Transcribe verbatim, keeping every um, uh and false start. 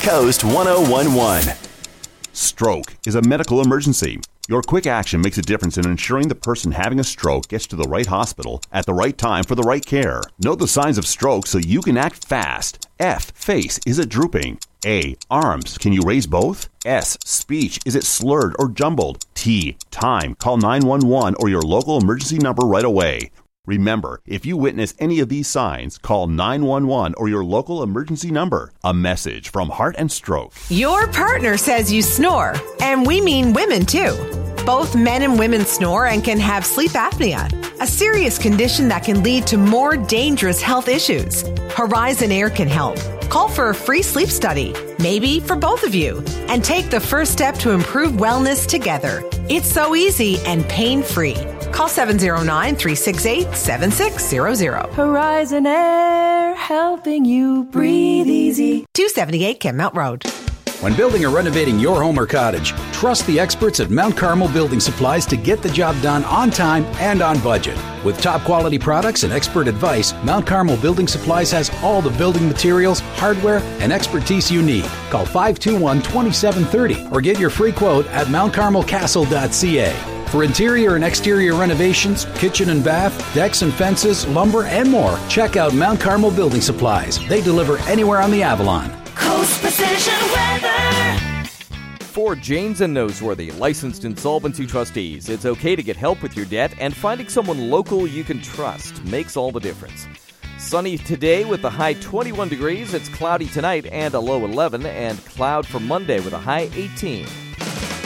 Coast one oh one one. Stroke is a medical emergency. Your quick action makes a difference in ensuring the person having a stroke gets to the right hospital at the right time for the right care. Know the signs of stroke so you can act fast. F. Face. Is it drooping? A. Arms. Can you raise both? S. Speech. Is it slurred or jumbled? T. Time. Call nine one one or your local emergency number right away. Remember, if you witness any of these signs, call nine one one or your local emergency number. A message from Heart and Stroke. Your partner says you snore, and we mean women too. Both men and women snore and can have sleep apnea, a serious condition that can lead to more dangerous health issues. Horizon Air can help. Call for a free sleep study, maybe for both of you, and take the first step to improve wellness together. It's so easy and pain-free. Call seven oh nine, three six eight, seven six zero zero. Horizon Air, helping you breathe easy. two seventy-eight Kenmount Road. When building or renovating your home or cottage, trust the experts at Mount Carmel Building Supplies to get the job done on time and on budget. With top quality products and expert advice, Mount Carmel Building Supplies has all the building materials, hardware, and expertise you need. Call five two one, two seven three zero or get your free quote at mount carmel castle dot c a. For interior and exterior renovations, kitchen and bath, decks and fences, lumber, and more, check out Mount Carmel Building Supplies. They deliver anywhere on the Avalon. Coast Precision Weather. For Janes and Noseworthy, licensed insolvency trustees, it's okay to get help with your debt, and finding someone local you can trust makes all the difference. Sunny today with a high twenty-one degrees. It's cloudy tonight and a low eleven, and cloud for Monday with a high eighteen.